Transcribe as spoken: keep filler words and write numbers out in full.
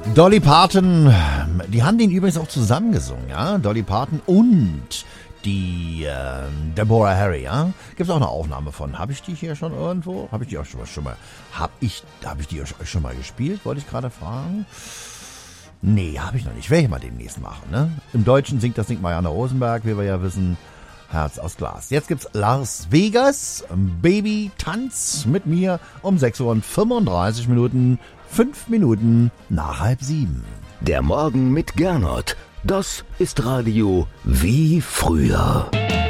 Dolly Parton, die haben den übrigens auch zusammengesungen, ja, Dolly Parton und die äh, Deborah Harry, ja, gibt's auch eine Aufnahme von. Habe ich die hier schon irgendwo? Habe ich die auch schon mal, schon mal habe ich, habe ich die euch schon mal gespielt? Wollte ich gerade fragen. Nee, habe ich noch nicht. Werde ich mal demnächst machen, ne? Im Deutschen singt das nicht Marianne Rosenberg, wie wir ja wissen. Herz aus Glas. Jetzt gibt's Las Vegas, Baby Tanz mit mir um sechs Uhr und fünfunddreißig Minuten, fünf Minuten nach halb sieben. Der Morgen mit Gernot, das ist Radio wie früher.